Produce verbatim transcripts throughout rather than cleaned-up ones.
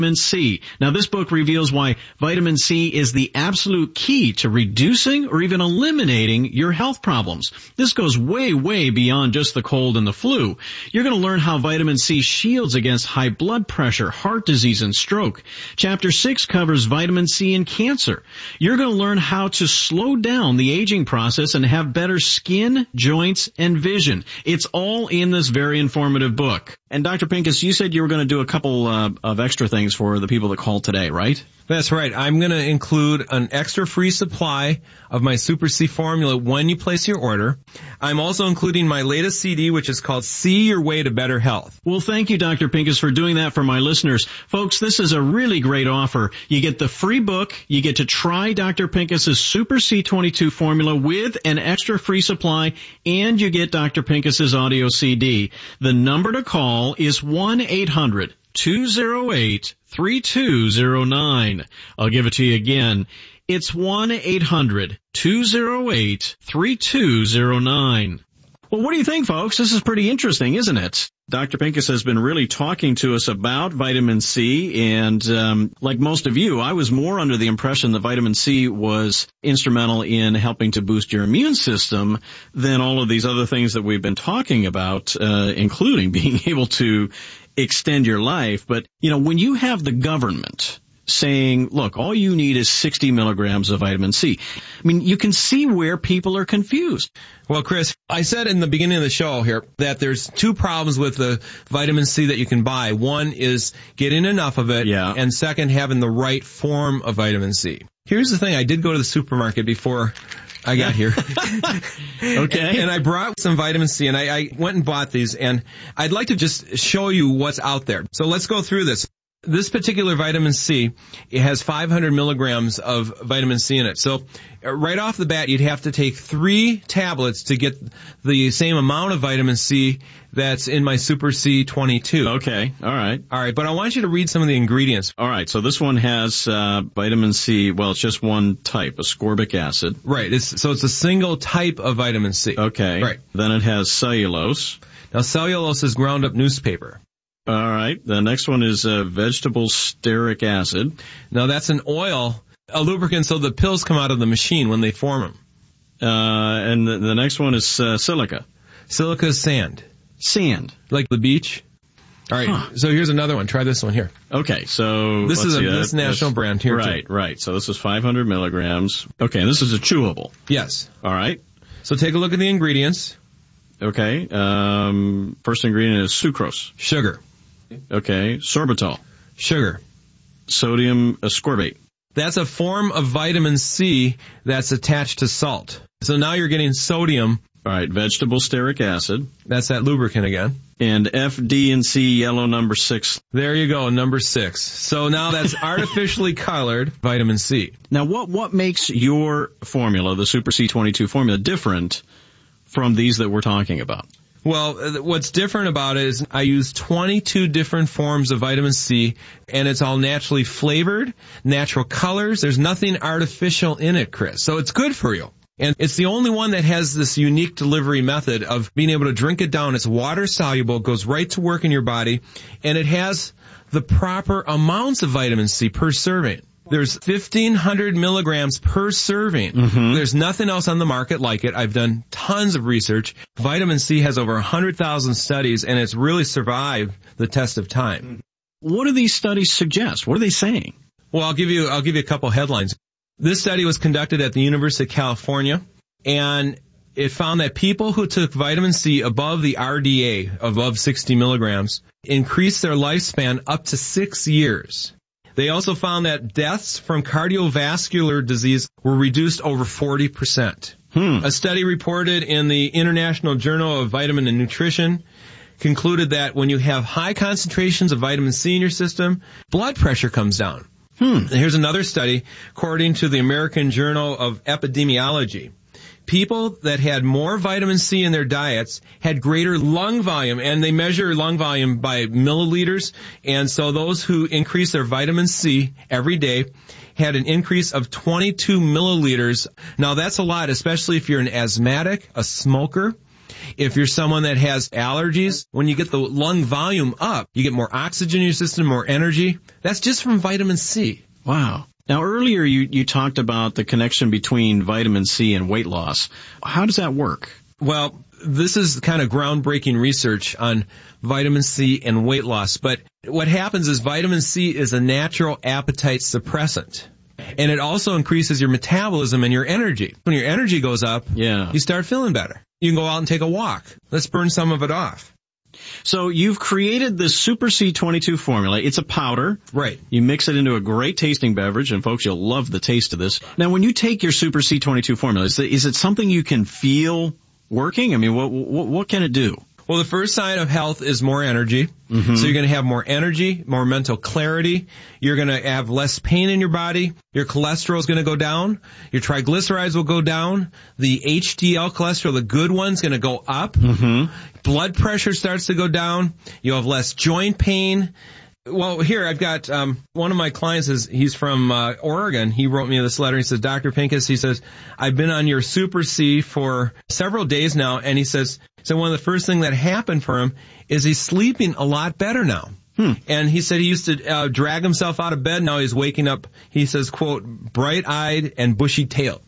Vitamin C. Now, this book reveals why vitamin C is the absolute key to reducing or even eliminating your health problems. This goes way, way beyond just the cold and the flu. You're going to learn how vitamin C shields against high blood pressure, heart disease, and stroke. Chapter six covers vitamin C and cancer. You're going to learn how to slow down the aging process and have better skin, joints, and vision. It's all in this very informative book. And Doctor Pincus, you said you were going to do a couple uh, of extra things for the people that called today, right? That's right. I'm going to include an extra free supply of my Super C formula when you place your order. I'm also including my latest C D, which is called See Your Way to Better Health. Well, thank you, Doctor Pincus, for doing that for my listeners. Folks, this is a really great offer. You get the free book. You get to try Doctor Pincus's Super C twenty-two formula with an extra free supply, and you get Doctor Pincus's audio C D. The number to call is one eight hundred two oh eight three two oh nine. I'll give it to you again. It's one eight hundred two oh eight three two oh nine. Well, what do you think, folks? This is pretty interesting, isn't it? Doctor Pincus has been really talking to us about vitamin C, and um, like most of you, I was more under the impression that vitamin C was instrumental in helping to boost your immune system than all of these other things that we've been talking about, uh, including being able to extend your life. But, you know, when you have the government saying, look, all you need is sixty milligrams of vitamin C, I mean, you can see where people are confused. Well, Chris, I said in the beginning of the show here that there's two problems with the vitamin C that you can buy. One is getting enough of it, yeah. and second, having the right form of vitamin C. Here's the thing. I did go to the supermarket before I got here. Okay. And I brought some vitamin C, and I, I went and bought these, and I'd like to just show you what's out there. So let's go through this. This particular vitamin C, it has five hundred milligrams of vitamin C in it. So right off the bat, you'd have to take three tablets to get the same amount of vitamin C that's in my Super C twenty-two. Okay. All right. All right. But I want you to read some of the ingredients. All right. So this one has uh, vitamin C. Well, it's just one type, ascorbic acid. Right. It's, so it's a single type of vitamin C. Okay. Right. Then it has cellulose. Now, cellulose is ground up newspaper. All right. The next one is uh, vegetable stearic acid. Now, that's an oil, a lubricant, so the pills come out of the machine when they form them. Uh, and the, the next one is uh, silica. Silica is sand. Sand. Like the beach. All right. Huh. So here's another one. Try this one here. Okay. So this is a see, this uh, national this, brand here. Right, too. right. So this is five hundred milligrams. Okay. And this is a chewable. Yes. All right. So take a look at the ingredients. Okay. Um, first ingredient is sucrose. Sugar. Okay. Sorbitol. Sugar. Sodium ascorbate. That's a form of vitamin C that's attached to salt. So now you're getting sodium. All right. Vegetable stearic acid. That's that lubricant again. And F, D, and C yellow number six. There you go, number six. So now that's artificially colored vitamin C. Now what, what makes your formula, the Super C twenty-two formula, different from these that we're talking about? Well, what's different about it is I use twenty-two different forms of vitamin C, and it's all naturally flavored, natural colors. There's nothing artificial in it, Chris. So it's good for you. And it's the only one that has this unique delivery method of being able to drink it down. It's water soluble, goes right to work in your body, and it has the proper amounts of vitamin C per serving. There's fifteen hundred milligrams per serving. Mm-hmm. There's nothing else on the market like it. I've done tons of research. Vitamin C has over one hundred thousand studies, and it's really survived the test of time. What do these studies suggest? What are they saying? Well, I'll give you, I'll give you a couple headlines. This study was conducted at the University of California, and it found that people who took vitamin C above the R D A, above sixty milligrams, increased their lifespan up to six years. They also found that deaths from cardiovascular disease were reduced over forty percent. Hmm. A study reported in the International Journal of Vitamin and Nutrition concluded that when you have high concentrations of vitamin C in your system, blood pressure comes down. Hmm. Here's another study, according to the American Journal of Epidemiology. People that had more vitamin C in their diets had greater lung volume, and they measure lung volume by milliliters. And so those who increased their vitamin C every day had an increase of twenty-two milliliters. Now that's a lot, especially if you're an asthmatic, a smoker. If you're someone that has allergies, when you get the lung volume up, you get more oxygen in your system, more energy. That's just from vitamin C. Wow. Now, earlier you, you talked about the connection between vitamin C and weight loss. How does that work? Well, this is kind of groundbreaking research on vitamin C and weight loss. But what happens is vitamin C is a natural appetite suppressant. And it also increases your metabolism and your energy. When your energy goes up, yeah. you start feeling better. You can go out and take a walk. Let's burn some of it off. So you've created this Super C twenty-two formula. It's a powder. Right. You mix it into a great tasting beverage, and folks, you'll love the taste of this. Now, when you take your Super C twenty-two formula, is it, is it something you can feel working? I mean, what, what, what can it do? Well, the first sign of health is more energy. Mm-hmm. So you're going to have more energy, more mental clarity. You're going to have less pain in your body. Your cholesterol is going to go down. Your triglycerides will go down. The H D L cholesterol, the good one's going to go up. Mm-hmm. Blood pressure starts to go down. You'll have less joint pain. Well, here I've got um one of my clients is he's from uh, Oregon. He wrote me this letter. He says, Doctor Pincus, he says, I've been on your Super C for several days now, and he says, so one of the first things that happened for him is he's sleeping a lot better now. Hmm. And he said he used to uh, drag himself out of bed. Now he's waking up, he says, quote, bright-eyed and bushy-tailed.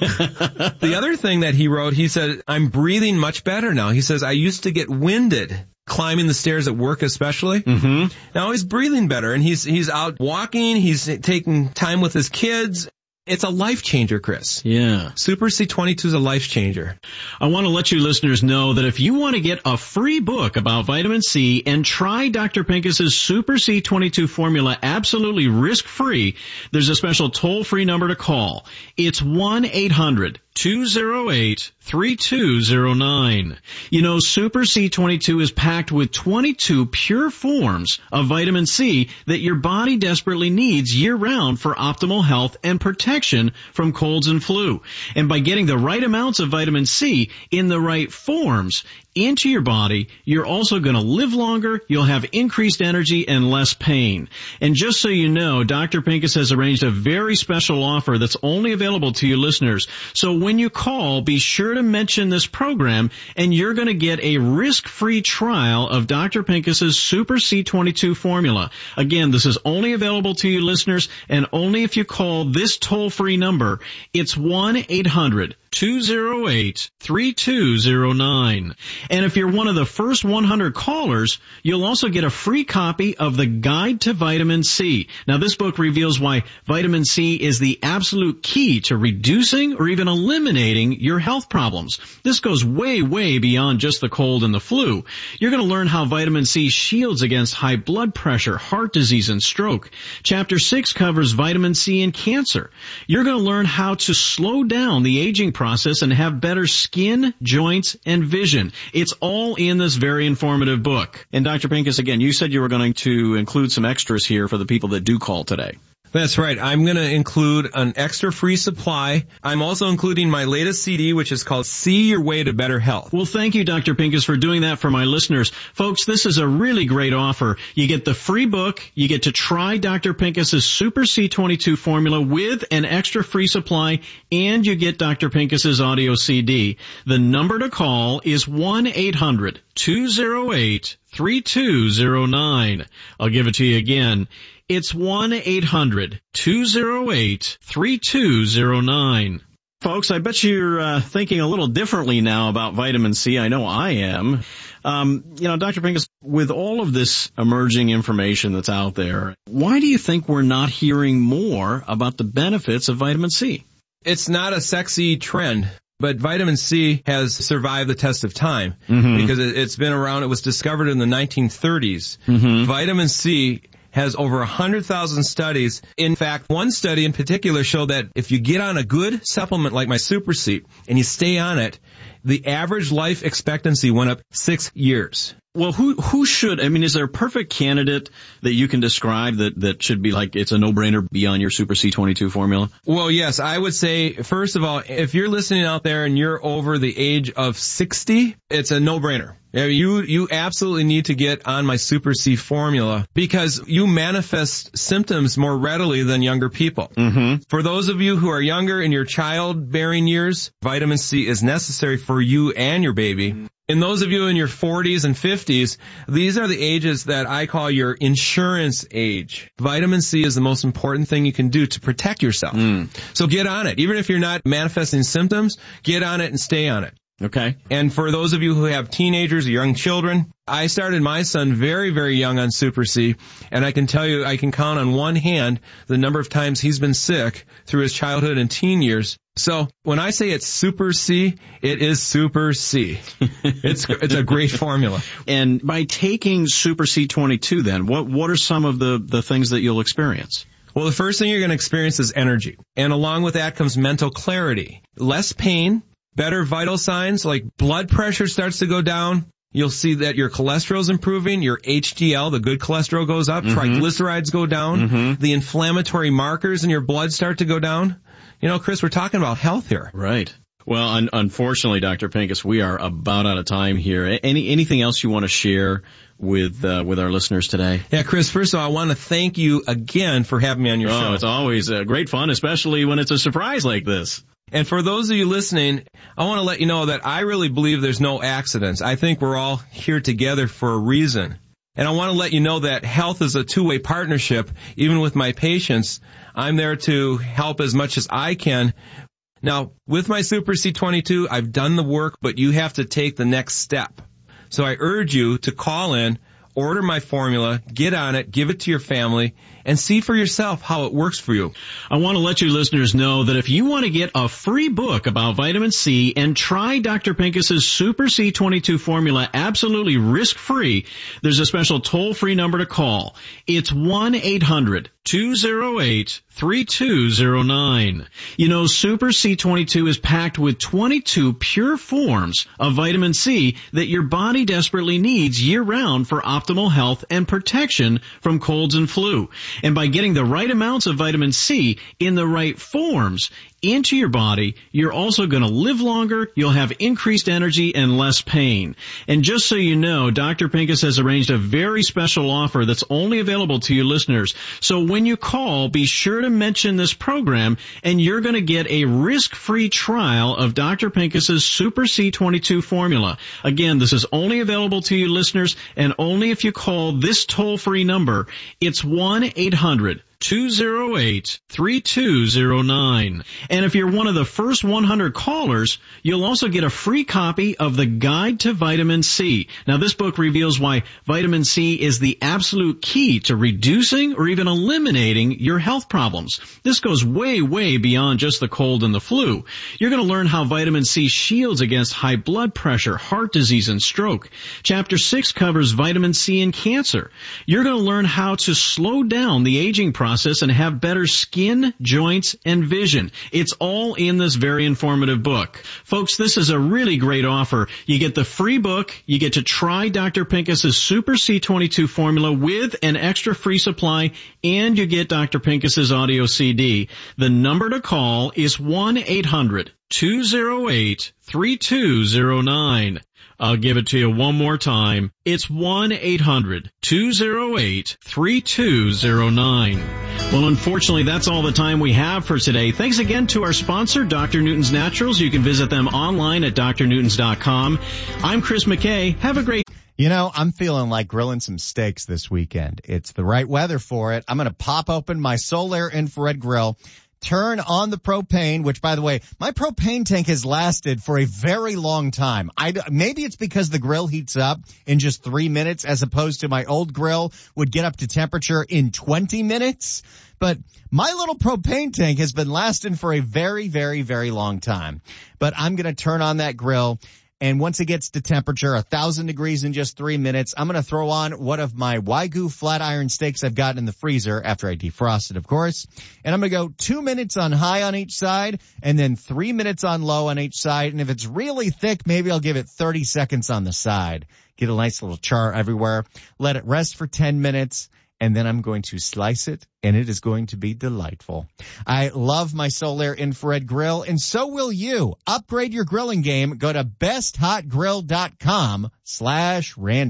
The other thing that he wrote, he said, I'm breathing much better now. He says, I used to get winded climbing the stairs at work especially. Mm-hmm. Now he's breathing better, and he's he's out walking, he's taking time with his kids. It's a life changer, Chris. Yeah. Super C twenty-two is a life changer. I want to let you listeners know that if you want to get a free book about vitamin C and try Doctor Pincus's Super C twenty-two formula absolutely risk-free, there's a special toll-free number to call. It's one eight hundred two oh eight three two oh nine. You know, Super C twenty-two is packed with twenty-two pure forms of vitamin C that your body desperately needs year-round for optimal health and protection from colds and flu. And by getting the right amounts of vitamin C in the right forms into your body, you're also going to live longer, you'll have increased energy and less pain. And just so you know, Doctor Pincus has arranged a very special offer that's only available to you listeners. So when you call, be sure to mention this program, and you're going to get a risk-free trial of Doctor Pincus's Super C twenty-two formula. Again, this is only available to you listeners, and only if you call this toll-free number. It's one eight hundred two oh eight three two oh nine. And if you're one of the first one hundred callers, you'll also get a free copy of the Guide to Vitamin C. Now, this book reveals why vitamin C is the absolute key to reducing or even eliminating your health problems. This goes way, way beyond just the cold and the flu. You're going to learn how vitamin C shields against high blood pressure, heart disease, and stroke. Chapter six covers vitamin C and cancer. You're going to learn how to slow down the aging process and have better skin, joints, and vision. It's all in this very informative book. And Doctor Pincus, again, you said you were going to include some extras here for the people that do call today. That's right. I'm going to include an extra free supply. I'm also including my latest C D, which is called See Your Way to Better Health. Well, thank you, Doctor Pincus, for doing that for my listeners. Folks, this is a really great offer. You get the free book. You get to try Doctor Pincus's Super C twenty-two formula with an extra free supply, and you get Doctor Pincus's audio C D. The number to call is one eight hundred two oh eight three two oh nine. I'll give it to you again. It's one eight hundred two oh eight three two oh nine. Folks, I bet you're uh, thinking a little differently now about vitamin C. I know I am. Um, you know, Doctor Pincus, with all of this emerging information that's out there, why do you think we're not hearing more about the benefits of vitamin C? It's not a sexy trend. But vitamin C has survived the test of time mm-hmm. because it, it's been around. It was discovered in the nineteen thirties. Mm-hmm. Vitamin C has over one hundred thousand studies. In fact, one study in particular showed that if you get on a good supplement like my Super C and you stay on it, the average life expectancy went up six years. Well, who who should, I mean, is there a perfect candidate that you can describe that, that should be like, it's a no-brainer beyond your Super C twenty-two formula? Well, yes, I would say, first of all, if you're listening out there and you're over the age of sixty, it's a no-brainer. You you absolutely need to get on my Super C formula because you manifest symptoms more readily than younger people. Mm-hmm. For those of you who are younger in your childbearing years, vitamin C is necessary for you and your baby. And those of you in your forties and fifties, these are the ages that I call your insurance age. Vitamin C is the most important thing you can do to protect yourself. Mm. So get on it. Even if you're not manifesting symptoms, get on it and stay on it. Okay. And for those of you who have teenagers or young children, I started my son very, very young on Super C, and I can tell you I can count on one hand the number of times he's been sick through his childhood and teen years. So when I say it's Super C, it is Super C. It's it's a great formula. And by taking Super C twenty-two then, what what are some of the, the things that you'll experience? Well, the first thing you're going to experience is energy. And along with that comes mental clarity, less pain, better vital signs like blood pressure starts to go down. You'll see that your cholesterol is improving, your H D L, the good cholesterol, goes up, mm-hmm. triglycerides go down, mm-hmm. the inflammatory markers in your blood start to go down. You know, Chris, we're talking about health here. Right. Well, un- unfortunately, Doctor Pincus, we are about out of time here. Any anything else you want to share with uh, with our listeners today? Yeah, Chris, first of all, I want to thank you again for having me on your oh, show. It's always uh, great fun, especially when it's a surprise like this. And for those of you listening, I want to let you know that I really believe there's no accidents. I think we're all here together for a reason. And I want to let you know that health is a two-way partnership. Even with my patients, I'm there to help as much as I can. Now, with my Super C twenty-two, I've done the work, but you have to take the next step. So I urge you to call in, order my formula, get on it, give it to your family, and see for yourself how it works for you. I want to let you listeners know that if you want to get a free book about vitamin C and try Doctor Pincus's Super C twenty-two formula absolutely risk-free, there's a special toll-free number to call. It's one eight hundred two oh eight three two oh nine. You know, Super C twenty-two is packed with twenty-two pure forms of vitamin C that your body desperately needs year-round for optimal health and protection from colds and flu. And by getting the right amounts of vitamin C in the right forms into your body, you're also going to live longer, you'll have increased energy and less pain. And just so you know, Doctor Pincus has arranged a very special offer that's only available to you listeners. So when you call, be sure to mention this program, and you're going to get a risk-free trial of Doctor Pincus's Super C twenty-two formula. Again, this is only available to you listeners, and only if you call this toll-free number. It's one eight hundred two oh eight three two oh nine. And if you're one of the first one hundred callers, you'll also get a free copy of the Guide to Vitamin C. Now, this book reveals why vitamin C is the absolute key to reducing or even eliminating your health problems. This goes way, way beyond just the cold and the flu. You're going to learn how vitamin C shields against high blood pressure, heart disease, and stroke. Chapter six covers vitamin C and cancer. You're going to learn how to slow down the aging process process and have better skin, joints, and vision. It's all in this very informative book. Folks, this is a really great offer. You get the free book, you get to try Doctor Pincus's Super C twenty-two formula with an extra free supply, and you get Doctor Pincus's audio C D. The number to call is one eight hundred two oh eight three two oh nine. I'll give it to you one more time. It's one eight hundred two oh eight three two oh nine. Well, unfortunately, that's all the time we have for today. Thanks again to our sponsor, Doctor Newton's Naturals. You can visit them online at D R newtons dot com. I'm Chris McKay. Have a great... You know, I'm feeling like grilling some steaks this weekend. It's the right weather for it. I'm going to pop open my Solaire infrared grill, turn on the propane, which, by the way, my propane tank has lasted for a very long time. I, maybe it's because the grill heats up in just three minutes as opposed to my old grill would get up to temperature in twenty minutes. But my little propane tank has been lasting for a very, very, very long time. But I'm going to turn on that grill. And once it gets to temperature, a thousand degrees in just three minutes, I'm going to throw on one of my Wagyu flat iron steaks I've got in the freezer after I defrost it, of course. And I'm going to go two minutes on high on each side and then three minutes on low on each side. And if it's really thick, maybe I'll give it thirty seconds on the side. Get a nice little char everywhere. Let it rest for ten minutes. And then I'm going to slice it, and it is going to be delightful. I love my Solaire infrared grill, and so will you. Upgrade your grilling game. Go to best hot grill dot com slash Randy.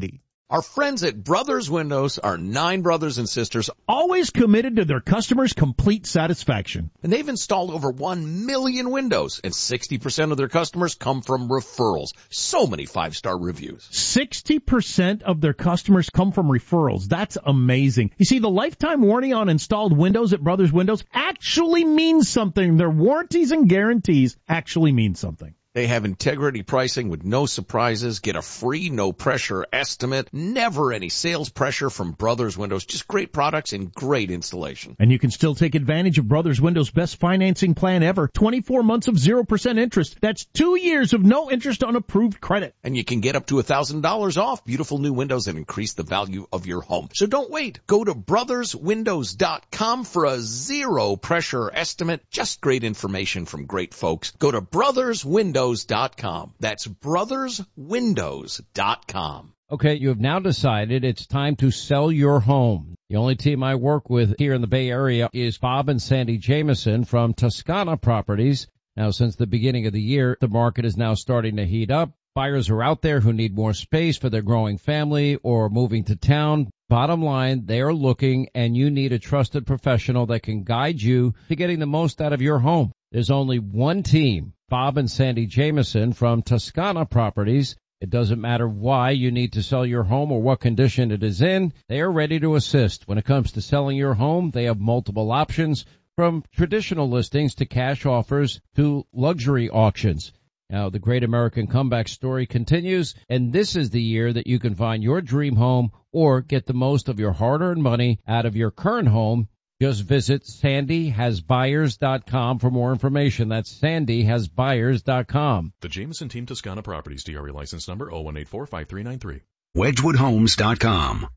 Our friends at Brothers Windows are nine brothers and sisters, always committed to their customers' complete satisfaction. And they've installed over one million windows, and sixty percent of their customers come from referrals. So many five-star reviews. sixty percent of their customers come from referrals. That's amazing. You see, the lifetime warranty on installed windows at Brothers Windows actually means something. Their warranties and guarantees actually mean something. They have integrity pricing with no surprises. Get a free, no-pressure estimate. Never any sales pressure from Brothers Windows. Just great products and great installation. And you can still take advantage of Brothers Windows' best financing plan ever. twenty-four months of zero percent interest. That's two years of no interest on approved credit. And you can get up to one thousand dollars off beautiful new windows and increase the value of your home. So don't wait. Go to brothers windows dot com for a zero-pressure estimate. Just great information from great folks. Go to brothers windows dot com. That's brothers windows dot com. Okay, you have now decided it's time to sell your home. The only team I work with here in the Bay Area is Bob and Sandy Jameson from Toscana Properties. Now, since the beginning of the year, the market is now starting to heat up. Buyers are out there who need more space for their growing family or moving to town. Bottom line, they are looking, and you need a trusted professional that can guide you to getting the most out of your home. There's only one team, Bob and Sandy Jameson from Toscana Properties. It doesn't matter why you need to sell your home or what condition it is in. They are ready to assist. When it comes to selling your home, they have multiple options, from traditional listings to cash offers to luxury auctions. Now, the Great American Comeback story continues, and this is the year that you can find your dream home or get the most of your hard-earned money out of your current home. Just visit sandy has buyers dot com for more information. That's sandy has buyers dot com. The Jameson Team, Toscana Properties, D R E license number oh one eight four five three nine three. wedgwood homes dot com.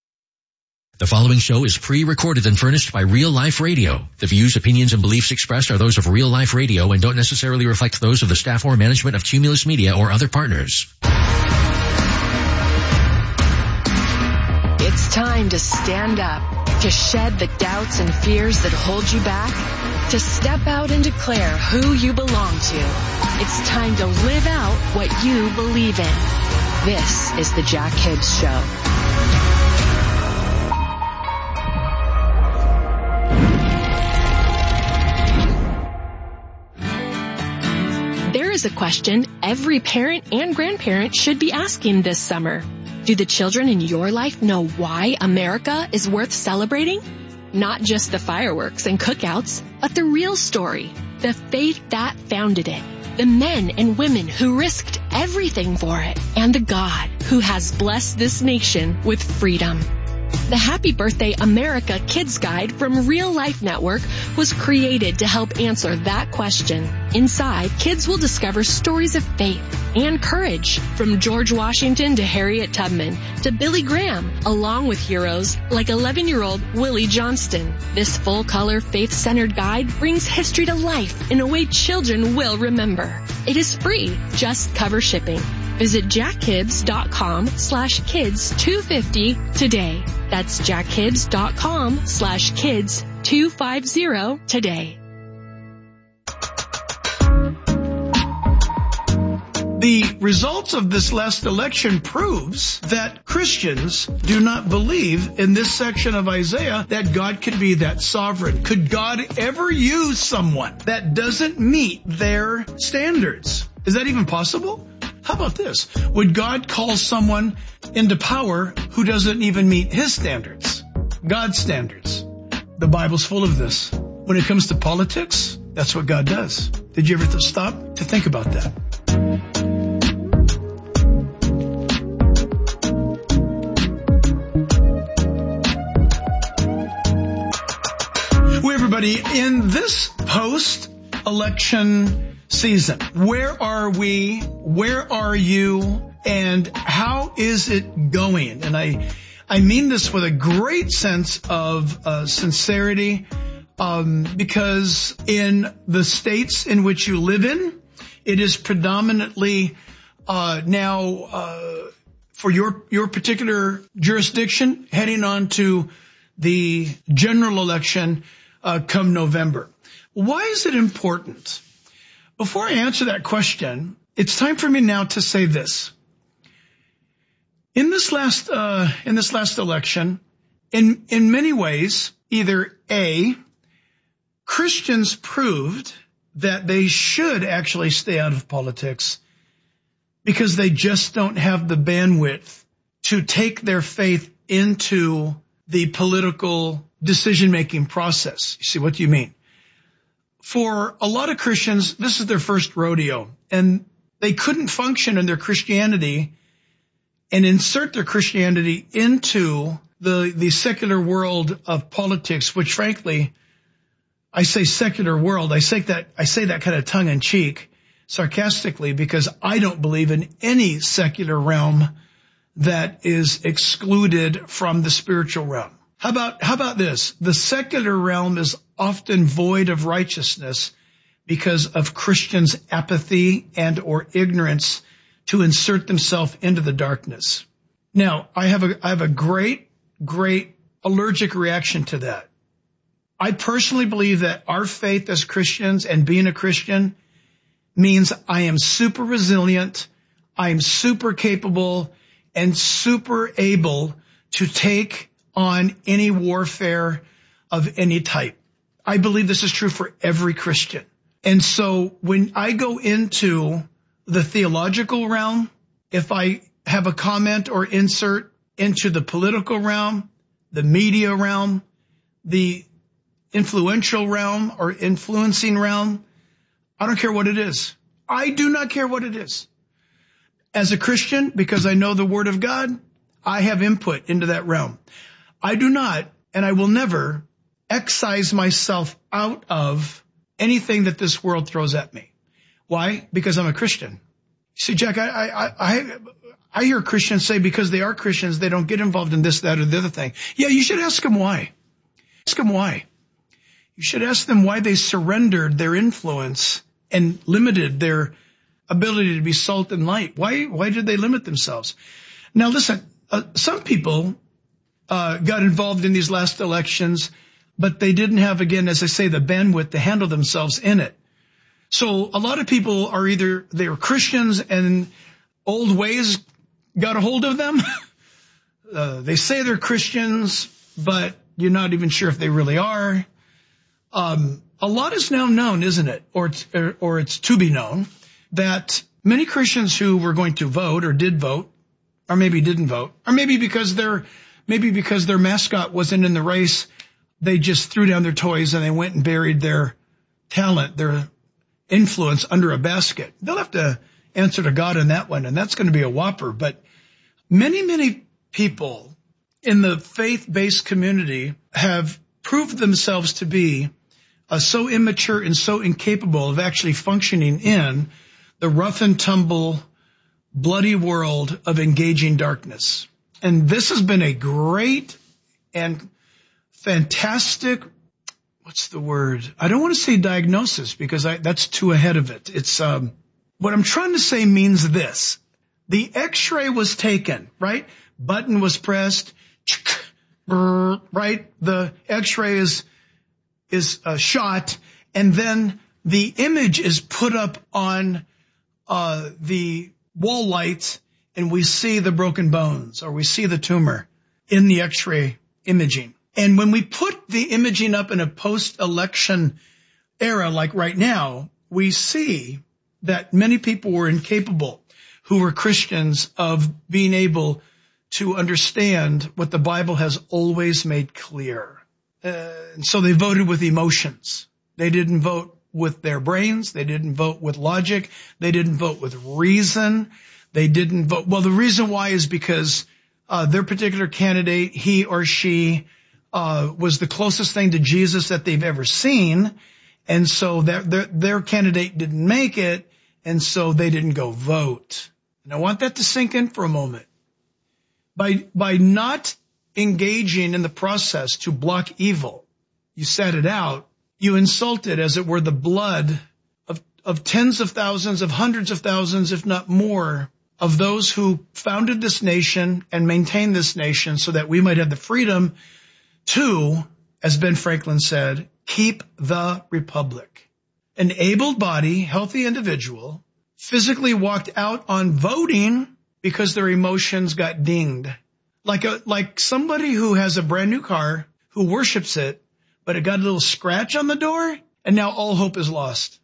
The following show is pre-recorded and furnished by Real Life Radio. The views, opinions, and beliefs expressed are those of Real Life Radio and don't necessarily reflect those of the staff or management of Cumulus Media or other partners. It's time to stand up, to shed the doubts and fears that hold you back, to step out and declare who you belong to. It's time to live out what you believe in. This is the Jack Hibbs Show. There is a question every parent and grandparent should be asking this summer. Do the children in your life know why America is worth celebrating? Not just the fireworks and cookouts, but the real story, the faith that founded it, the men and women who risked everything for it, and the God who has blessed this nation with freedom. The Happy Birthday America Kids Guide from Real Life Network was created to help answer that question. Inside, kids will discover stories of faith and courage, from George Washington to Harriet Tubman to Billy Graham, along with heroes like eleven-year-old Willie Johnston. This full-color, faith-centered guide brings history to life in a way children will remember. It is free, just cover shipping. Visit jackhibbs.com slash kids 250 today. That's jackhibbs.com slash kids 250 today. The results of this last election proves that Christians do not believe in this section of Isaiah that God could be that sovereign. Could God ever use someone that doesn't meet their standards? Is that even possible? How about this? Would God call someone into power who doesn't even meet his standards? God's standards. The Bible's full of this. When it comes to politics, that's what God does. Did you ever stop to think about that? Well, everybody, in this post-election season, where are we? Where are you? And how is it going? And I, I mean this with a great sense of uh, sincerity, um, because in the states in which you live in, it is predominantly uh, now uh, for your your particular jurisdiction heading on to the general election uh, come November. Why is it important? Before I answer that question, it's time for me now to say this. In this last, uh, in this last election, in, in many ways, either A, Christians proved that they should actually stay out of politics because they just don't have the bandwidth to take their faith into the political decision-making process. You see, what do you mean? For a lot of Christians, this is their first rodeo, and they couldn't function in their Christianity and insert their Christianity into the, the secular world of politics, which frankly, I say secular world, I say that, I say that kind of tongue in cheek, sarcastically, because I don't believe in any secular realm that is excluded from the spiritual realm. How about, how about this? The secular realm is often void of righteousness because of Christians' apathy and or ignorance to insert themselves into the darkness. Now, I have a, I have a great, great allergic reaction to that. I personally believe that our faith as Christians and being a Christian means I am super resilient, I am super capable, and super able to take on any warfare of any type. I believe this is true for every Christian. And so when I go into the theological realm, if I have a comment or insert into the political realm, the media realm, the influential realm or influencing realm, I don't care what it is. I do not care what it is. As a Christian, because I know the Word of God, I have input into that realm. I do not, and I will never, excise myself out of anything that this world throws at me. Why? Because I'm a Christian. See, Jack, I, I, I, I hear Christians say because they are Christians, they don't get involved in this, that, or the other thing. Yeah, you should ask them why. Ask them why. You should ask them why they surrendered their influence and limited their ability to be salt and light. Why, why did they limit themselves? Now listen, uh, some people, uh, got involved in these last elections, but they didn't have, again, as I say, the bandwidth to handle themselves in it. So a lot of people are either, they're Christians and old ways got a hold of them. uh, they say they're Christians, but you're not even sure if they really are. Um, a lot is now known, isn't it? Or it's, or, or it's to be known that many Christians who were going to vote or did vote, or maybe didn't vote, or maybe because their, maybe because their mascot wasn't in the race, they just threw down their toys and they went and buried their talent, their influence under a basket. They'll have to answer to God on that one, and that's going to be a whopper. But many, many people in the faith-based community have proved themselves to be uh, so immature and so incapable of actually functioning in the rough and tumble, bloody world of engaging darkness. And this has been a great and fantastic, what's the word? I don't want to say diagnosis because I, that's too ahead of it. It's, um, what I'm trying to say means this. The x-ray was taken, right? Button was pressed, right? The x-ray is, is uh, shot, and then the image is put up on, uh, the wall lights, and we see the broken bones or we see the tumor in the x-ray imaging. And when we put the imaging up in a post-election era like right now, we see that many people were incapable who were Christians of being able to understand what the Bible has always made clear. Uh, and so they voted with emotions. They didn't vote with their brains. They didn't vote with logic. They didn't vote with reason. They didn't vote. Well, the reason why is because uh, their particular candidate, he or she, uh, was the closest thing to Jesus that they've ever seen. And so their, their, their candidate didn't make it. And so they didn't go vote. And I want that to sink in for a moment. By, by not engaging in the process to block evil, you sat it out. You insulted, as it were, the blood of, of tens of thousands, of hundreds of thousands, if not more, of those who founded this nation and maintained this nation so that we might have the freedom to, as Ben Franklin said, keep the republic. An able-bodied, healthy individual physically walked out on voting because their emotions got dinged. Like a, like somebody who has a brand new car, who worships it, but it got a little scratch on the door, and now all hope is lost.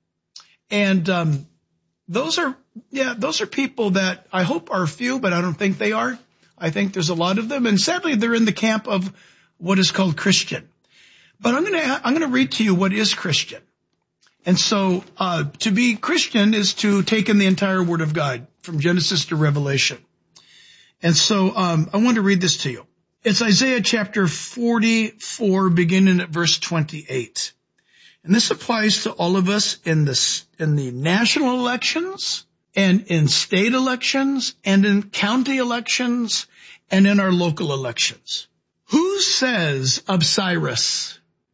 And, um, those are, yeah, those are people that I hope are few, but I don't think they are. I think there's a lot of them, and sadly they're in the camp of what is called Christian. But I'm gonna, I'm gonna read to you what is Christian. And so, uh, to be Christian is to take in the entire Word of God from Genesis to Revelation. And so, um, I want to read this to you. It's Isaiah chapter forty-four, beginning at verse twenty-eight. And this applies to all of us in the, in the national elections and in state elections and in county elections and in our local elections. Who says of Cyrus,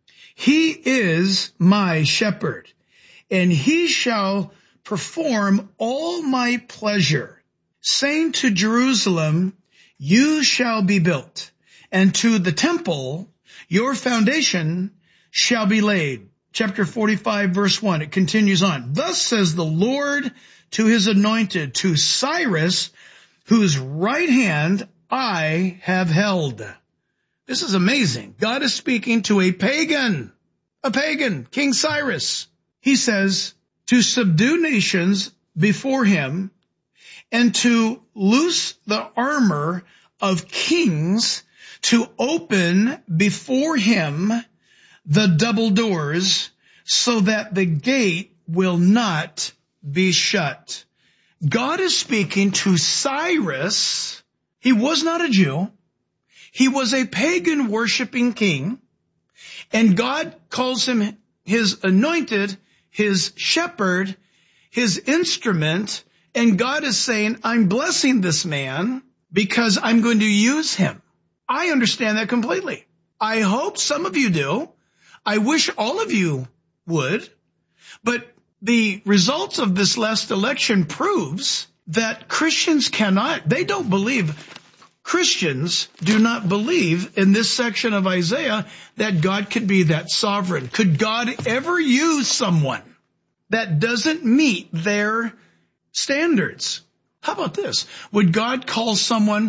he is my shepherd, and he shall perform all my pleasure, saying to Jerusalem, you shall be built, and to the temple, your foundation shall be laid. Chapter forty-five, verse one, it continues on. Thus says the Lord to his anointed, to Cyrus, whose right hand I have held. This is amazing. God is speaking to a pagan, a pagan, King Cyrus. He says, to subdue nations before him and to loose the armor of kings, to open before him the double doors, so that the gate will not be shut. God is speaking to Cyrus. He was not a Jew. He was a pagan worshiping king. And God calls him his anointed, his shepherd, his instrument. And God is saying, I'm blessing this man because I'm going to use him. I understand that completely. I hope some of you do. I wish all of you would, but the results of this last election proves that Christians cannot, they don't believe, Christians do not believe in this section of Isaiah that God could be that sovereign. Could God ever use someone that doesn't meet their standards? How about this? Would God call someone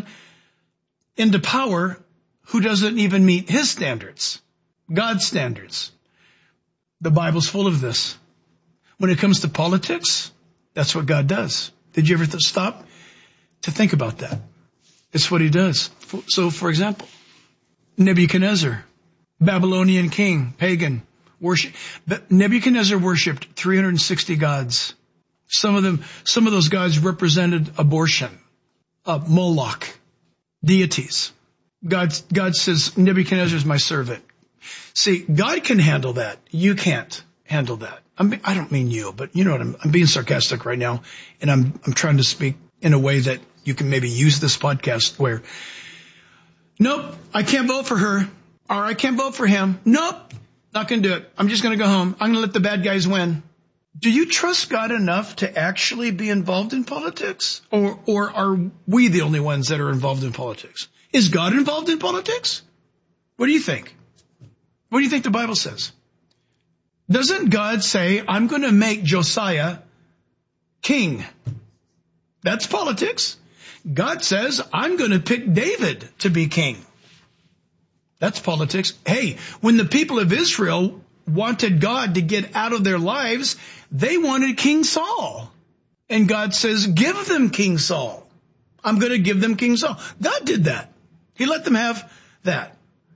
into power who doesn't even meet his standards? God's standards. The Bible's full of this. When it comes to politics, that's what God does. Did you ever th- stop to think about that? It's what he does. So, for example, Nebuchadnezzar, Babylonian king, pagan, worship. Nebuchadnezzar worshipped three hundred sixty gods. Some of them, some of those gods represented abortion, uh, Moloch, deities. God, God says, Nebuchadnezzar is my servant. See, God can handle that. You can't handle that. I'm, I don't mean you, but you know what? I'm, I'm being sarcastic right now, and I'm, I'm trying to speak in a way that you can maybe use this podcast where, nope, I can't vote for her, or I can't vote for him. Nope, not going to do it. I'm just going to go home. I'm going to let the bad guys win. Do you trust God enough to actually be involved in politics? Or, or are we the only ones that are involved in politics? Is God involved in politics? What do you think? What do you think the Bible says? Doesn't God say, I'm going to make Josiah king? That's politics. God says, I'm going to pick David to be king. That's politics. Hey, when the people of Israel wanted God to get out of their lives, they wanted King Saul. And God says, give them King Saul. I'm going to give them King Saul. God did that. He let them have that.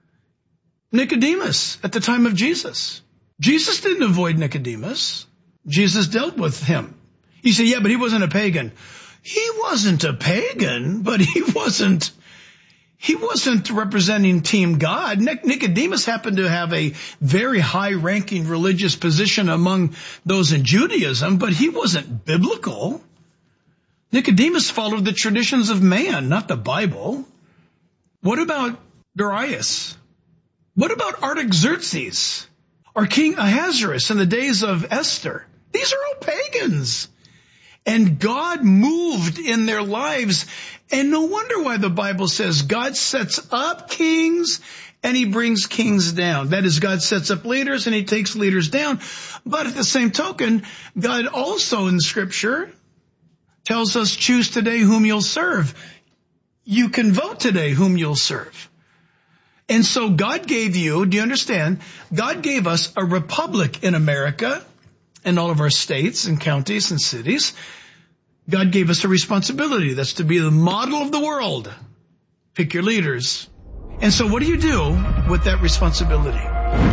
Nicodemus at the time of Jesus. Jesus didn't avoid Nicodemus. Jesus dealt with him. You say, yeah, but he wasn't a pagan. He wasn't a pagan, but he wasn't, he wasn't representing Team God. Nicodemus happened to have a very high-ranking religious position among those in Judaism, but he wasn't biblical. Nicodemus followed the traditions of man, not the Bible. What about Darius? What about Artaxerxes or King Ahasuerus in the days of Esther? These are all pagans. And God moved in their lives. And no wonder why the Bible says God sets up kings and he brings kings down. That is, God sets up leaders and he takes leaders down. But at the same token, God also in Scripture tells us choose today whom you'll serve. You can vote today whom you'll serve. And so God gave you, do you understand? God gave us a republic in America and all of our states and counties and cities. God gave us a responsibility. That's to be the model of the world. Pick your leaders. And so what do you do with that responsibility?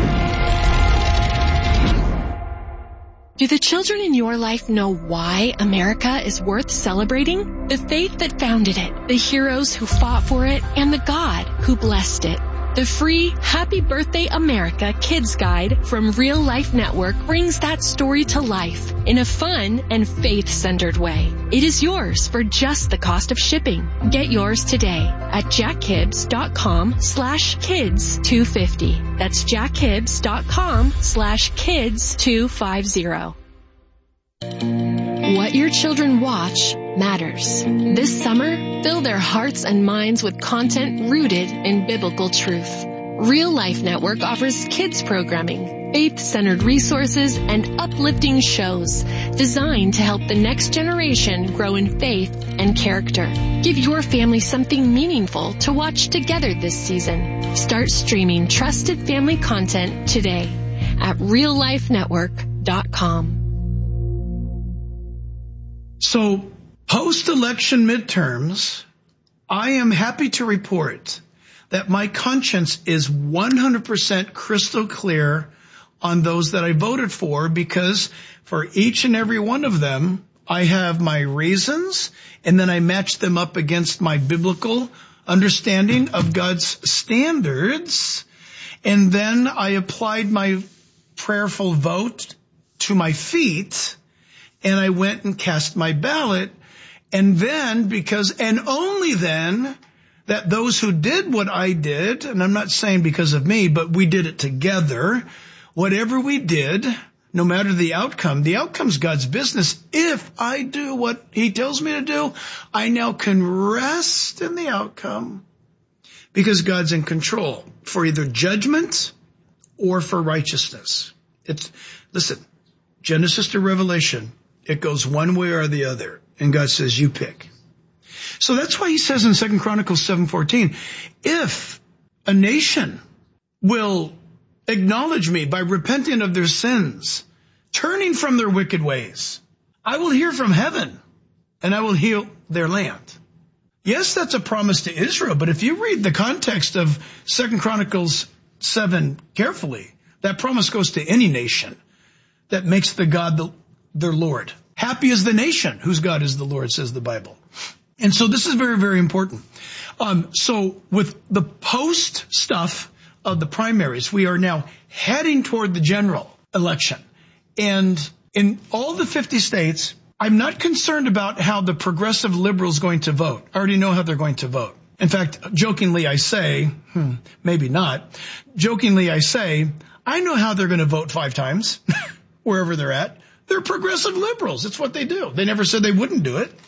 Do the children in your life know why America is worth celebrating? The faith that founded it, the heroes who fought for it, and the God who blessed it. The free Happy Birthday America Kids Guide from Real Life Network brings that story to life in a fun and faith-centered way. It is yours for just the cost of shipping. Get yours today at jackhibbs.com slash kids 250. That's jackhibbs.com slash kids 250. What your children watch matters. This summer, fill their hearts and minds with content rooted in biblical truth. Real Life Network offers kids programming, faith-centered resources, and uplifting shows designed to help the next generation grow in faith and character. Give your family something meaningful to watch together this season. Start streaming trusted family content today at real life network dot com. So, post-election midterms, I am happy to report that my conscience is one hundred percent crystal clear on those that I voted for, because for each and every one of them, I have my reasons, and then I match them up against my biblical understanding of God's standards, and then I applied my prayerful vote to my feet, and I went and cast my ballot. And then, because, and only then, that those who did what I did, and I'm not saying because of me, but we did it together, whatever we did, no matter the outcome, the outcome's God's business. If I do what he tells me to do, I now can rest in the outcome because God's in control for either judgment or for righteousness. It's, listen, Genesis to Revelation, it goes one way or the other. And God says, you pick. So that's why he says in Second Chronicles seven fourteen, if a nation will acknowledge me by repenting of their sins, turning from their wicked ways, I will hear from heaven and I will heal their land. Yes, that's a promise to Israel, but if you read the context of Second Chronicles seven carefully, that promise goes to any nation that makes the God the, their Lord. Happy is the nation whose God is the Lord, says the Bible. And so this is very, very important. Um, so with the post stuff of the primaries, we are now heading toward the general election. And in all the fifty states, I'm not concerned about how the progressive liberal is going to vote. I already know how they're going to vote. In fact, jokingly I say, hmm, maybe not, jokingly I say, I know how they're going to vote five times, wherever they're at. They're progressive liberals. It's what they do. They never said they wouldn't do it.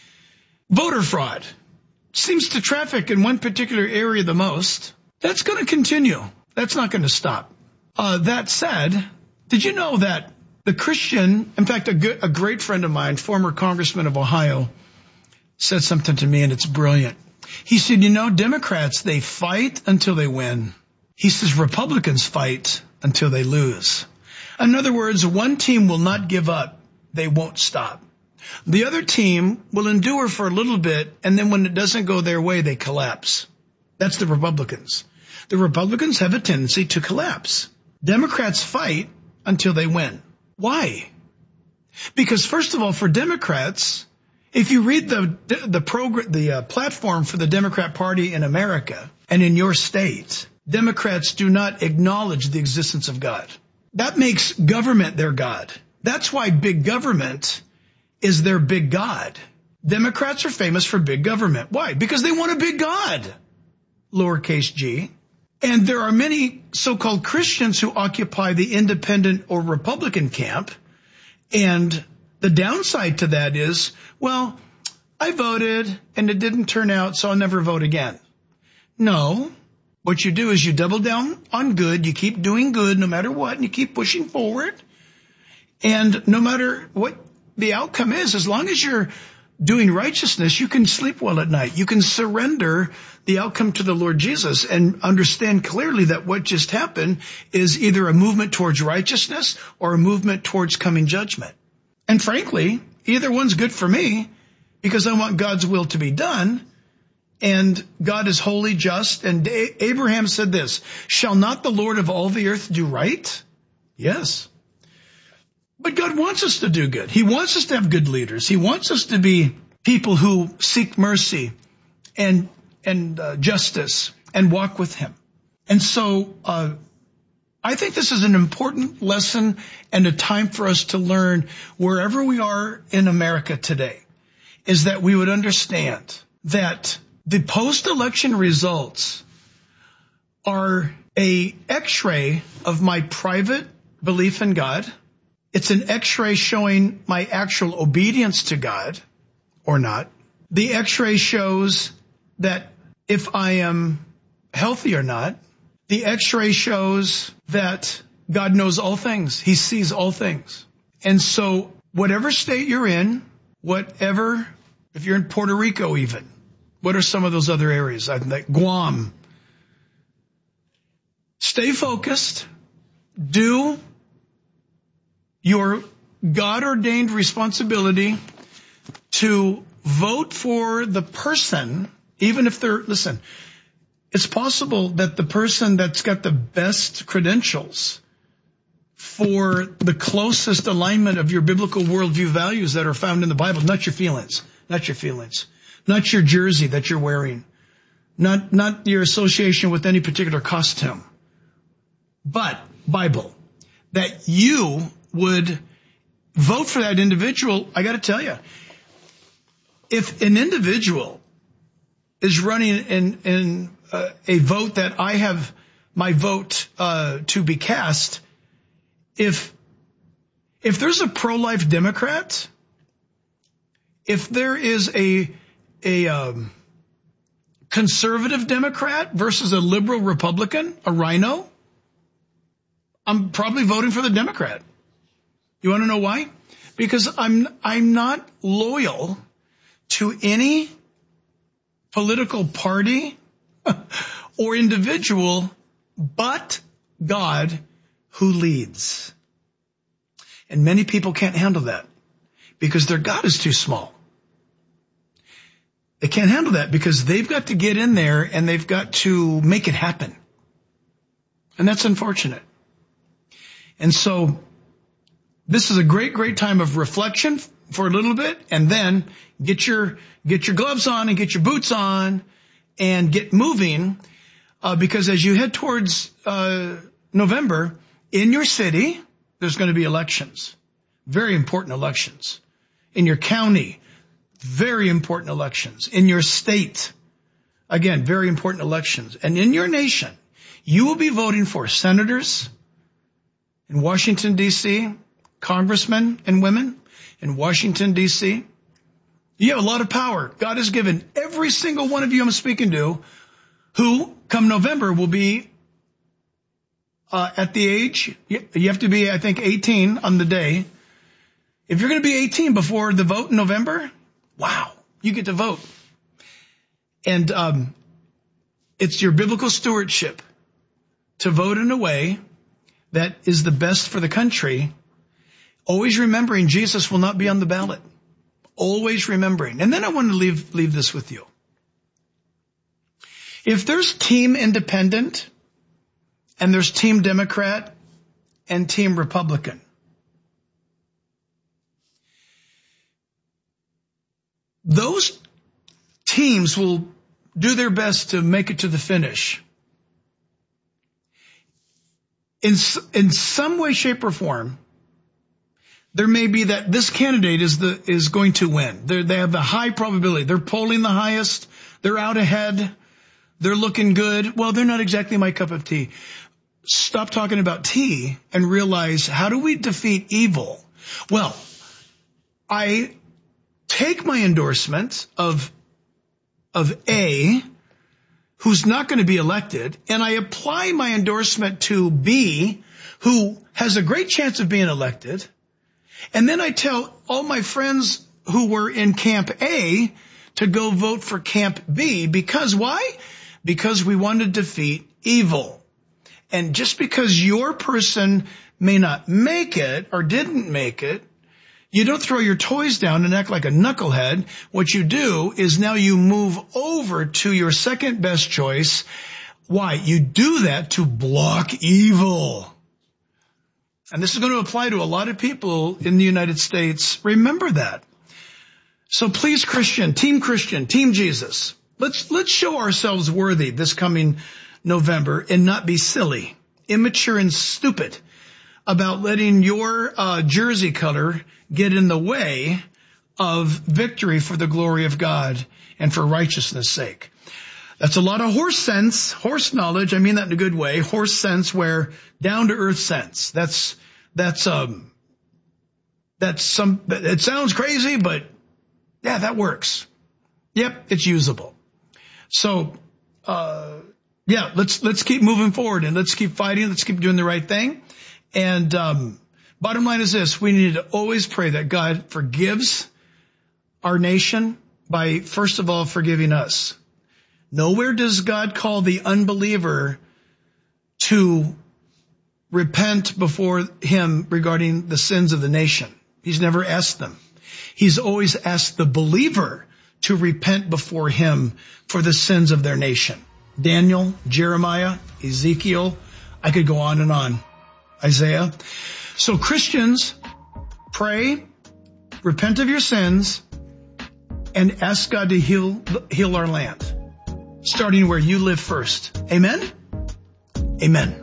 Voter fraud seems to traffic in one particular area the most. That's going to continue. That's not going to stop. Uh, that said, did you know that the Christian, in fact, a, good, a great friend of mine, former congressman of Ohio, said something to me, and it's brilliant. He said, you know, Democrats, they fight until they win. He says Republicans fight until they lose. In other words, one team will not give up. They won't stop. The other team will endure for a little bit, and then when it doesn't go their way, they collapse. That's the Republicans. The Republicans have a tendency to collapse. Democrats fight until they win. Why? Because first of all, for Democrats, if you read the the program, the uh, platform for the Democrat Party in America and in your state, Democrats do not acknowledge the existence of God. That makes government their God. That's why big government is their big God. Democrats are famous for big government. Why? Because they want a big God, lowercase g. And there are many so-called Christians who occupy the independent or Republican camp. And the downside to that is, well, I voted and it didn't turn out, so I'll never vote again. No. What you do is you double down on good. You keep doing good no matter what, and you keep pushing forward. And no matter what the outcome is, as long as you're doing righteousness, you can sleep well at night. You can surrender the outcome to the Lord Jesus and understand clearly that what just happened is either a movement towards righteousness or a movement towards coming judgment. And frankly, either one's good for me because I want God's will to be done. And God is holy, just. And Abraham said this, shall not the Lord of all the earth do right? Yes. But God wants us to do good. He wants us to have good leaders. He wants us to be people who seek mercy and and uh, justice and walk with him. And so uh I think this is an important lesson and a time for us to learn wherever we are in America today, is that we would understand that the post-election results are a x-ray of my private belief in God. It's an x-ray showing my actual obedience to God or not. The x-ray shows that if I am healthy or not. The x-ray shows that God knows all things. He sees all things. And so whatever state you're in, whatever, if you're in Puerto Rico even, what are some of those other areas? I think Guam. Stay focused. Do your God-ordained responsibility to vote for the person, even if they're, listen, it's possible that the person that's got the best credentials for the closest alignment of your biblical worldview values that are found in the Bible, not your feelings, not your feelings, not your jersey that you're wearing, not, not your association with any particular costume, but Bible, that you would vote for that individual. I got to tell you, if an individual is running in, in uh, a vote that I have my vote uh, to be cast, if if there's a pro-life Democrat, if there is a a um, conservative Democrat versus a liberal Republican, a rhino, I'm probably voting for the Democrat. You want to know why? Because I'm I'm not loyal to any political party or individual but God who leads. And many people can't handle that because their God is too small. They can't handle that because they've got to get in there and they've got to make it happen. And that's unfortunate. And so this is a great, great time of reflection for a little bit, and then get your get your gloves on and get your boots on and get moving, uh, because as you head towards uh, November, in your city, there's going to be elections, very important elections. In your county, very important elections. In your state, again, very important elections. And in your nation, you will be voting for senators in Washington, D C, congressmen and women in Washington, D C. You have a lot of power. God has given every single one of you I'm speaking to who, come November, will be uh, at the age, you have to be, I think, eighteen on the day. If you're going to be eighteen before the vote in November, wow, you get to vote. And um, it's your biblical stewardship to vote in a way that is the best for the country, always remembering Jesus will not be on the ballot. Always remembering. And then I want to leave, leave this with you. If there's Team Independent and there's Team Democrat and Team Republican, those teams will do their best to make it to the finish. In, in some way, shape, or form, there may be that this candidate is the is going to win. They're, they have a high probability. They're polling the highest. They're out ahead. They're looking good. Well, they're not exactly my cup of tea. Stop talking about tea and realize, how do we defeat evil? Well, I take my endorsement of of A, who's not going to be elected, and I apply my endorsement to B, who has a great chance of being elected. And then I tell all my friends who were in Camp A to go vote for Camp B. Because why? Because we want to defeat evil. And just because your person may not make it or didn't make it, you don't throw your toys down and act like a knucklehead. What you do is now you move over to your second best choice. Why? You do that to block evil. And this is going to apply to a lot of people in the United States. Remember that. So please, Christian, Team Christian, Team Jesus, let's, let's show ourselves worthy this coming November and not be silly, immature, and stupid about letting your uh, jersey color get in the way of victory for the glory of God and for righteousness' sake. That's a lot of horse sense, horse knowledge. I mean that in a good way. Horse sense, where down to earth sense. That's, that's, um, that's some, it sounds crazy, but yeah, that works. Yep. It's usable. So, uh, yeah, let's, let's keep moving forward and let's keep fighting. Let's keep doing the right thing. And, um, bottom line is this: we need to always pray that God forgives our nation by, first of all, forgiving us. Nowhere does God call the unbeliever to repent before him regarding the sins of the nation. He's never asked them. He's always asked the believer to repent before him for the sins of their nation. Daniel, Jeremiah, Ezekiel, I could go on and on. Isaiah. So Christians, pray, repent of your sins, and ask God to heal, heal our land, starting where you live first. Amen? Amen.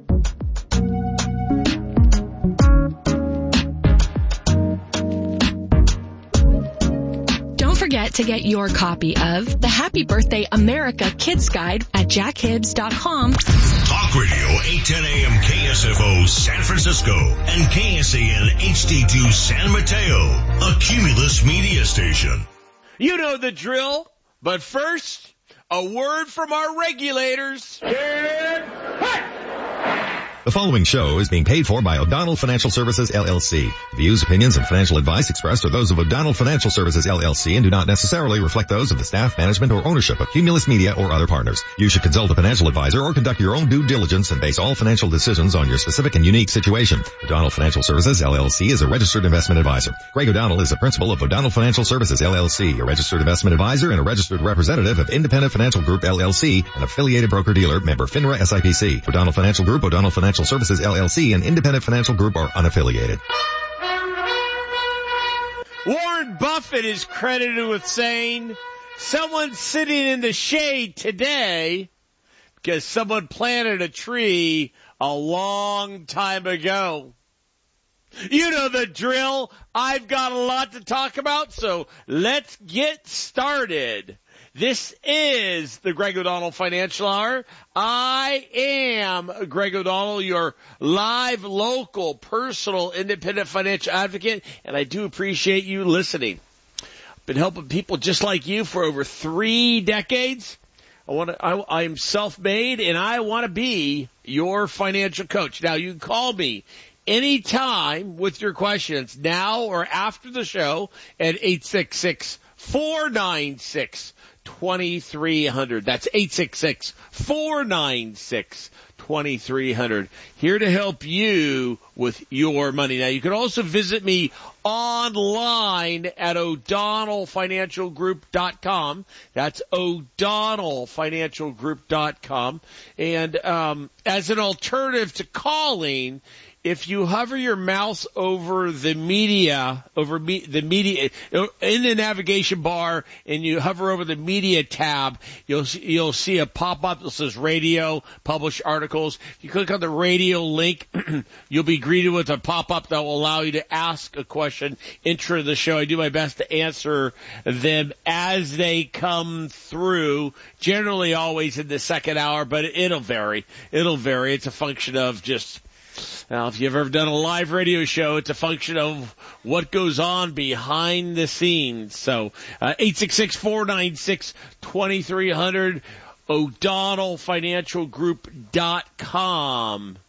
Don't forget to get your copy of the Happy Birthday America Kids Guide at jack hibbs dot com. Talk Radio eight ten A M K S F O San Francisco and K S A N H D two San Mateo, a Cumulus media station. You know the drill, but first, a word from our regulators. The following show is being paid for by O'Donnell Financial Services, L L C. Views, opinions, and financial advice expressed are those of O'Donnell Financial Services, L L C, and do not necessarily reflect those of the staff, management, or ownership of Cumulus Media or other partners. You should consult a financial advisor or conduct your own due diligence and base all financial decisions on your specific and unique situation. O'Donnell Financial Services, L L C, is a registered investment advisor. Greg O'Donnell is the principal of O'Donnell Financial Services, L L C, a registered investment advisor and a registered representative of Independent Financial Group, L L C, an affiliated broker-dealer, member FINRA S I P C. O'Donnell Financial Group, O'Donnell Financial Services, L L C, and Independent Financial Group are unaffiliated. Warren Buffett is credited with saying, someone's sitting in the shade today because someone planted a tree a long time ago. You know the drill. I've got a lot to talk about, so let's get started. This is the Greg O'Donnell Financial Hour. I am Greg O'Donnell, your live, local, personal, independent financial advocate, and I do appreciate you listening. I've been helping people just like you for over three decades. I want to, I, I'm self-made, and I want to be your financial coach. Now, you can call me anytime with your questions, now or after the show, at eight six six, four nine six, twenty-three hundred. That's eight six six, four nine six, twenty-three hundred. Here to help you with your money. Now, you can also visit me online at O'Donnell Financial Group dot com. That's O'Donnell Financial Group dot com. And um, as an alternative to calling, if you hover your mouse over the media, over me, the media, in the navigation bar, and you hover over the media tab, you'll you'll see a pop-up that says radio, publish articles. If you click on the radio link, you'll be greeted with a pop-up that will allow you to ask a question, enter the show. I do my best to answer them as they come through, generally always in the second hour, but it'll vary. It'll vary. It's a function of just... Now, if you've ever done a live radio show, it's a function of what goes on behind the scenes. So, uh, eight six six, four nine six, twenty-three hundred, O'Donnell Financial Group dot com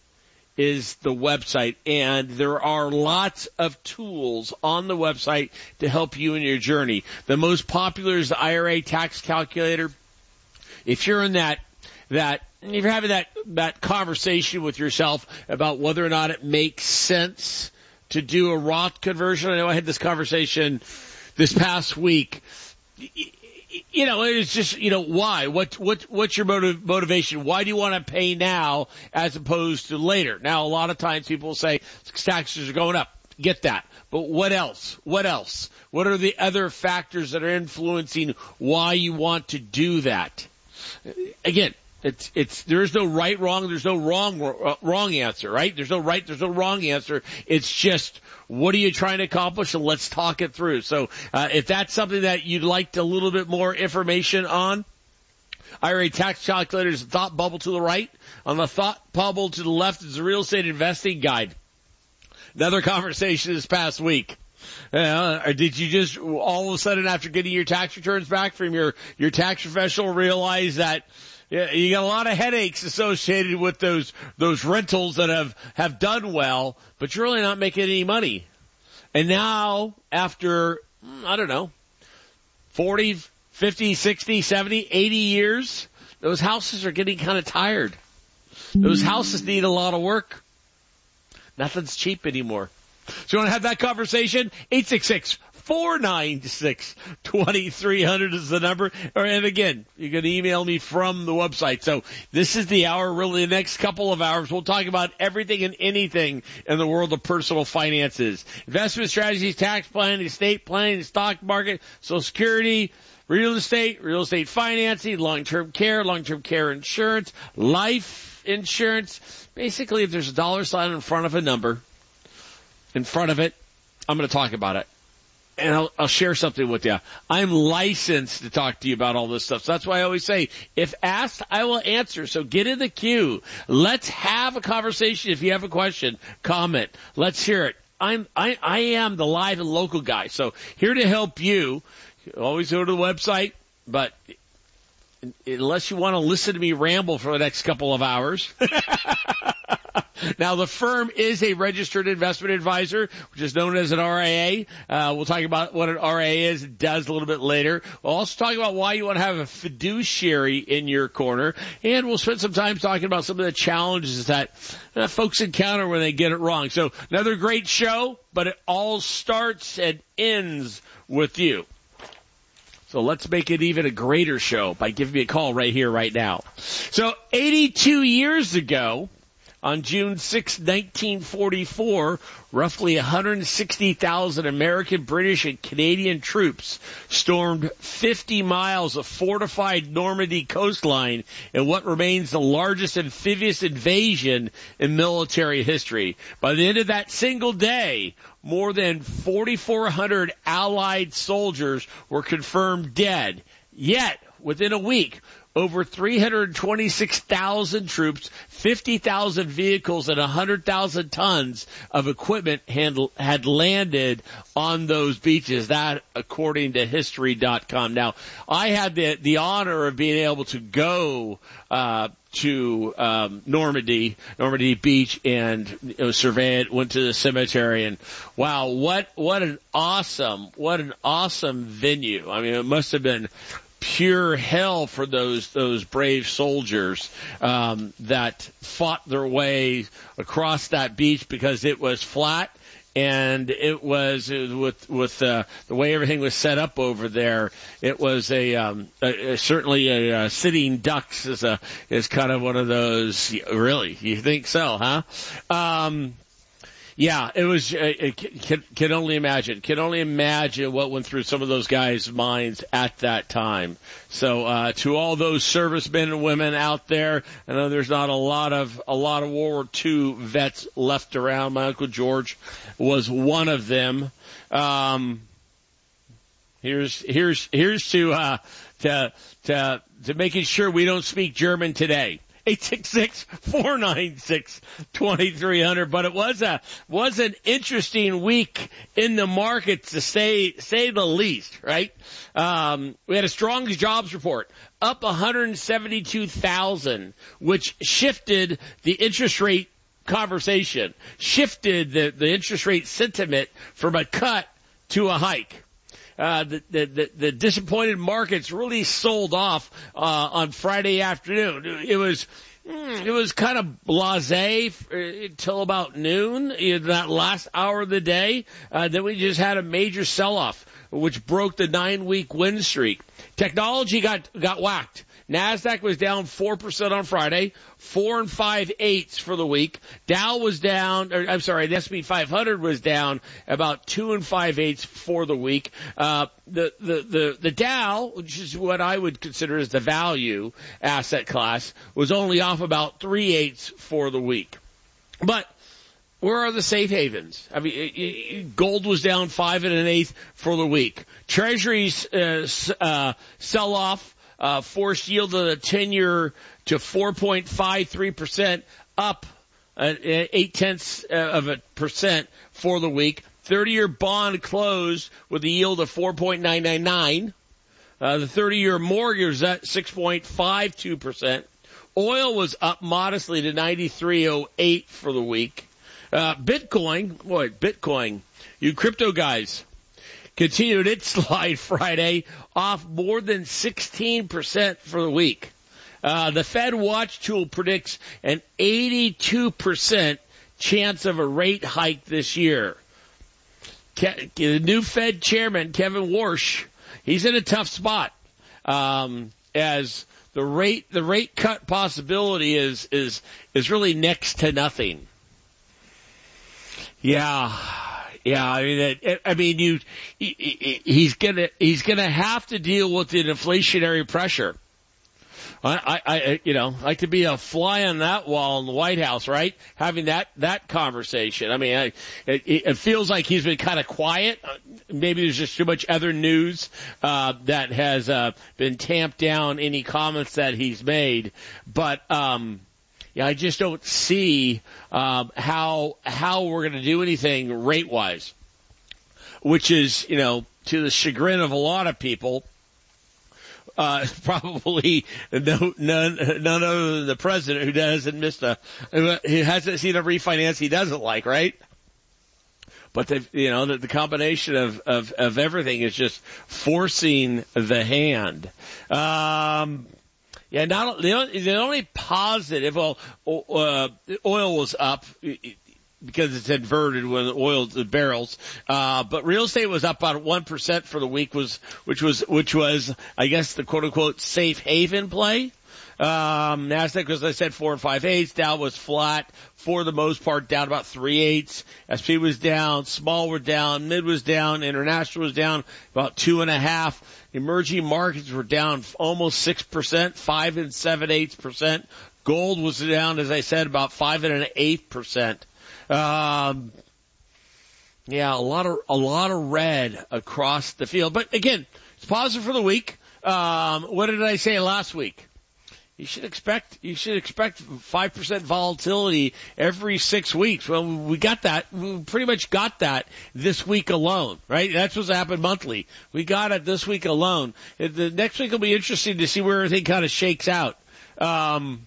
is the website, and there are lots of tools on the website to help you in your journey. The most popular is the I R A tax calculator. If you're in that, that, if you're having that, that conversation with yourself about whether or not it makes sense to do a Roth conversion, I know I had this conversation this past week. You know, it's just, you know, why? What, what, what's your motiv- motivation? Why do you want to pay now as opposed to later? Now, a lot of times people will say taxes are going up. Get that. But what else? What else? What are the other factors that are influencing why you want to do that? Again, it's, it's, there is no right, wrong, there's no wrong, uh, wrong answer, right? There's no right, there's no wrong answer. It's just, what are you trying to accomplish? And let's talk it through. So, uh, if that's something that you'd like a little bit more information on, I R A tax calculator is the thought bubble to the right. On the thought bubble to the left is the real estate investing guide. Another conversation this past week. Uh, or did you just all of a sudden after getting your tax returns back from your, your tax professional realize that yeah, you got a lot of headaches associated with those, those rentals that have, have done well, but you're really not making any money. And now, after, I don't know, forty, fifty, sixty, seventy, eighty years, those houses are getting kind of tired. Those houses need a lot of work. Nothing's cheap anymore. So you want to have that conversation? eight six six, four nine six, two three zero zero is the number. And again, you can email me from the website. So this is the hour, really the next couple of hours. We'll talk about everything and anything in the world of personal finances. Investment strategies, tax planning, estate planning, stock market, Social Security, real estate, real estate financing, long-term care, long-term care insurance, life insurance. Basically, if there's a dollar sign in front of a number, in front of it, I'm going to talk about it. And I'll, I'll share something with you. I'm licensed to talk to you about all this stuff. So that's why I always say, if asked, I will answer. So get in the queue. Let's have a conversation. If you have a question, comment. Let's hear it. I'm, I, I am the live and local guy. So here to help you. Always go to the website, but unless you want to listen to me ramble for the next couple of hours. Now, the firm is a registered investment advisor, which is known as an R I A. Uh, we'll talk about what an R I A is and does a little bit later. We'll also talk about why you want to have a fiduciary in your corner. And we'll spend some time talking about some of the challenges that uh, folks encounter when they get it wrong. So another great show, but it all starts and ends with you. So let's make it even a greater show by giving me a call right here, right now. So eighty-two years ago, on June sixth, nineteen forty-four, roughly one hundred sixty thousand American, British, and Canadian troops stormed fifty miles of fortified Normandy coastline in what remains the largest amphibious invasion in military history. By the end of that single day, more than forty-four hundred Allied soldiers were confirmed dead. Yet, within a week, over three hundred twenty-six thousand troops, fifty thousand vehicles, and one hundred thousand tons of equipment handle, had landed on those beaches. That, according to History dot com. Now, I had the, the honor of being able to go uh to um Normandy, Normandy Beach, and you know, survey it, went to the cemetery, and wow, what what an awesome, what an awesome venue. I mean, it must have been pure hell for those those brave soldiers um that fought their way across that beach, because it was flat and it was, it was with with uh, the way everything was set up over there. It was a, um, a, a certainly a, a sitting ducks is a is kind of one of those. Really, you think so, huh? Um, Yeah, it was, uh, can, can only imagine, can only imagine what went through some of those guys' minds at that time. So, uh, to all those servicemen and women out there, I know there's not a lot of, a lot of World War Two vets left around. My Uncle George was one of them. Um, here's, here's, here's to, uh, to, to, to making sure we don't speak German today. eight six six, four nine six, two three zero zero. But it was a, was an interesting week in the markets, to say, say the least, right? Um, we had a strong jobs report, up one hundred seventy-two thousand, which shifted the interest rate conversation, shifted the, the interest rate sentiment from a cut to a hike. Uh, the, the, the, the disappointed markets really sold off, uh, on Friday afternoon. It was, it was kind of blasé until about noon, in that last hour of the day. Uh, then we just had a major sell-off, which broke the nine-week win streak. Technology got, got whacked. NASDAQ was down four percent on Friday, four and five eighths for the week. Dow was down, or I'm sorry, the S and P five hundred was down about two and five eighths for the week. Uh, the, the, the, the Dow, which is what I would consider as the value asset class, was only off about three eighths for the week. But where are the safe havens? I mean, it, it, gold was down five and an eighth for the week. Treasuries, uh, uh, sell off. Uh, forced yield of the ten-year to four point five three percent, up uh, eight tenths uh, of a percent for the week. thirty-year bond closed with a yield of four point nine nine nine. Uh, the thirty-year mortgage is at six point five two percent. Oil was up modestly to ninety-three oh eight for the week. Uh, Bitcoin, boy, Bitcoin, you crypto guys, continued its slide Friday, off more than sixteen percent for the week. Uh, the Fed Watch tool predicts an eighty-two percent chance of a rate hike this year. Ke- the new Fed chairman, Kevin Warsh, he's in a tough spot, um, as the rate, the rate cut possibility is, is, is really next to nothing. Yeah. Yeah, I mean, it, I mean, you, he, he's gonna, he's gonna have to deal with the inflationary pressure. I, I, I, you know, like to be a fly on that wall in the White House, right? Having that, that conversation. I mean, I, it, it feels like he's been kind of quiet. Maybe there's just too much other news, uh, that has, uh, been tamped down any comments that he's made. But, um, yeah, I just don't see um, how how we're going to do anything rate-wise, which is, you know, to the chagrin of a lot of people, uh, probably no, none none other than the president, who doesn't miss a who hasn't seen a refinance he doesn't like, right? But the, you know, the, the combination of, of of everything is just forcing the hand. Um, Yeah, not the only, the only positive. Well, uh, oil was up because it's inverted when the oil the barrels. Uh, but real estate was up about one percent for the week, was which was which was I guess the quote unquote safe haven play. Um, NASDAQ, as I said, four and five eighths. Dow was flat for the most part, down about three eighths. S and P was down, small were down, mid was down, international was down about two and a half. Emerging markets were down almost six percent, five and seven eighths percent. Gold was down, as I said, about five and an eighth percent. Um, yeah, a lot of, a lot of red across the field. But again, it's positive for the week. Um, what did I say last week? You should expect, you should expect five percent volatility every six weeks. Well, we got that, we pretty much got that this week alone, right? That's what's happened monthly. We got it this week alone. The next week will be interesting to see where everything kind of shakes out. Um,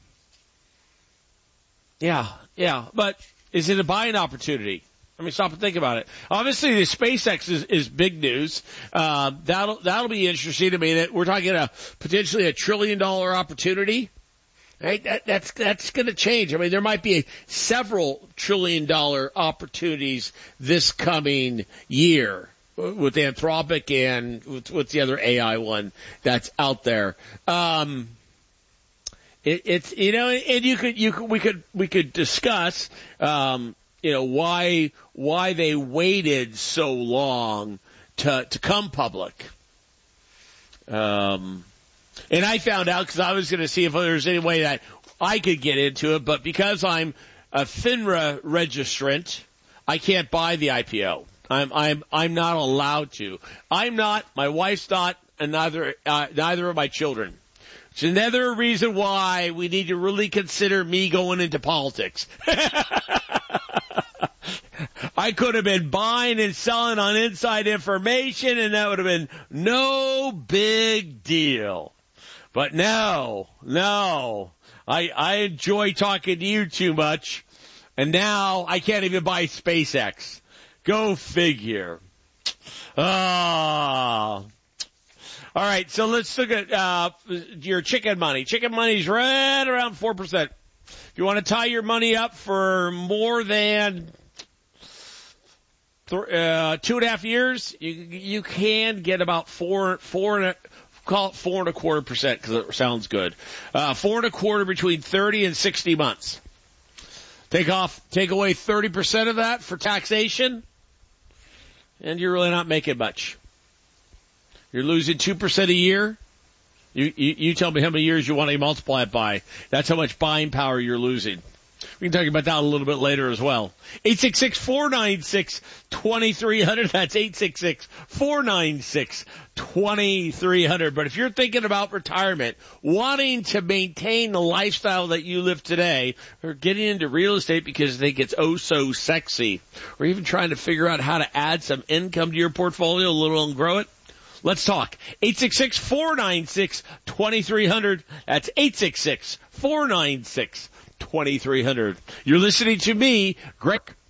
yeah, yeah, but is it a buying opportunity? Let me stop and think about it. Obviously, the SpaceX is, is big news. Uh, that'll, that'll be interesting. I mean, we're talking a potentially a trillion dollar opportunity. Right? That, that's, that's going to change. I mean, there might be a, several trillion dollar opportunities this coming year with Anthropic and with, with the other A I one that's out there. Um, it, it's, you know, and you could, you could, we could, we could discuss, um, you know, why, why they waited so long to, to come public. Um, and I found out because I was going to see if there was any way that I could get into it, but because I'm a FINRA registrant, I can't buy the I P O. I'm, I'm, I'm not allowed to. I'm not, my wife's not, and neither, uh, neither are my children. It's another reason why we need to really consider me going into politics. I could have been buying and selling on inside information, and that would have been no big deal. But no, no, I, I enjoy talking to you too much. And now I can't even buy SpaceX. Go figure. Oh. All right, so let's look at uh your chicken money. Chicken money's right around four percent. If you want to tie your money up for more than th- uh, two and a half years, you you can get about four four and a, call it four and a quarter percent because it sounds good. Uh, four and a quarter between thirty and sixty months. Take off, take away thirty percent of that for taxation, and you're really not making much. You're losing two percent a year. You, you, you tell me how many years you want to multiply it by. That's how much buying power you're losing. We can talk about that a little bit later as well. eight six six, four nine six, two three zero zero. That's eight six six, four nine six, two three zero zero. But if you're thinking about retirement, wanting to maintain the lifestyle that you live today, or getting into real estate because they think it's oh so sexy, or even trying to figure out how to add some income to your portfolio a little and grow it, let's talk. eight six six, four nine six, two three zero zero. That's eight six six, four nine six, two three zero zero. You're listening to me, Greg